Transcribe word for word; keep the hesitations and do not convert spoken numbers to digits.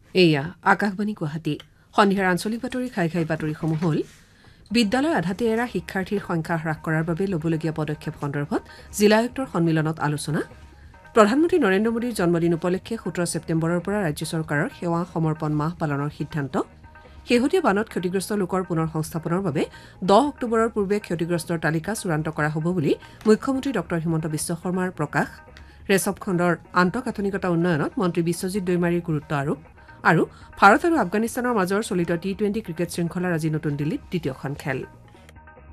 এয়া আকাশবাণী গুৱাহাটী সন্ধিয়াৰ আঞ্চলিক বাতৰি খাই খাই বাতৰিসমূহ হ'ল বিদ্যালয় আধাতে এৰা শিক্ষাৰ্থীৰ সংখ্যা হ্ৰাস কৰাৰ বাবে ল'বলগীয়া পদক্ষেপ সন্দৰ্ভত জিলা আয়ুক্তৰ সন্মিলনত আলোচনা প্ৰধানমন্ত্ৰী নৰেন্দ্ৰ মোদীৰ জন্মদিন উপলক্ষে সোতৰ ছেপ্টেম্বৰৰ পৰা ৰাজ্য চৰকাৰৰ সেৱা সমৰ্পণ মাহ পালনৰ সিদ্ধান্ত শেহতীয়া বানত ক্ষতিগ্ৰস্ত লোকৰ পুনৰ সংস্থাপনৰ বাবে দহ অক্টোবৰৰ পূৰ্বে ক্ষতিগ্ৰস্তৰ তালিকা চূড়ান্ত কৰা হ'ব বুলি মুখ্যমন্ত্ৰী ডঃ হিমন্ত বিশ্ব শৰ্মাৰ প্ৰকাশ ৰেচপ খণ্ডৰ আন্তঃগাঁথনিগত উন্নয়নত মন্ত্ৰী বিশ্বজিৎ দৈমাৰীৰ গুৰুত্ব আৰোপ আৰু ভাৰত আৰু আফগানিস্তানৰ মাজৰ চলিত টি টুৱেণ্টি ক্ৰিকেট শৃংখলাৰ আজি নতুন দিল্লীত দ্বিতীয়খন খেল